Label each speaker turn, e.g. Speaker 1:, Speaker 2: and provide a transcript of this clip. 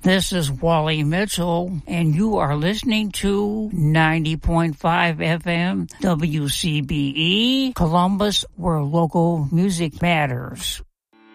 Speaker 1: This is Wally Mitchell, and you are listening to 90.5 FM WCBE, Columbus, where local music matters.